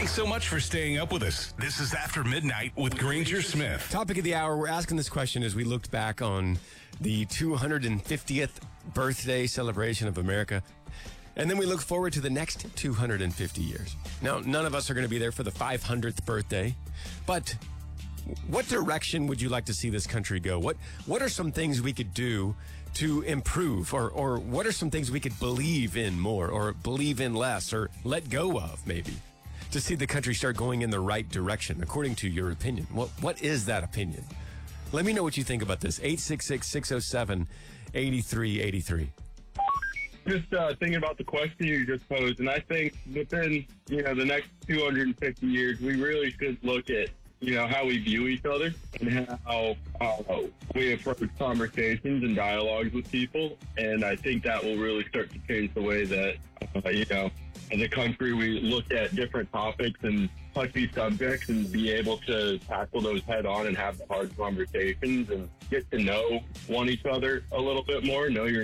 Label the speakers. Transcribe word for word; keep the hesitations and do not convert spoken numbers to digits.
Speaker 1: Thanks so much for staying up with us. This is After Midnight with Granger Smith.
Speaker 2: Topic of the hour, we're asking this question as we looked back on the two hundred fiftieth birthday celebration of America. And then we look forward to the next two hundred fifty years. Now, none of us are going to be there for the five hundredth birthday, but what direction would you like to see this country go? What what are some things we could do to improve, or or what are some things we could believe in more, or believe in less, or let go of maybe, to see the country start going in the right direction, according to your opinion? What what is that opinion? Let me know what you think about this. eight six six, six oh seven, eight three eight three.
Speaker 3: Just uh, thinking about the question you just posed, and I think within, you know, the next two hundred fifty years, we really should look at, you know, how we view each other and how uh, we approach conversations and dialogues with people. And I think that will really start to change the way that, uh, you know, as a country, we look at different topics and touchy subjects and be able to tackle those head on and have the hard conversations and get to know one each other a little bit more, know your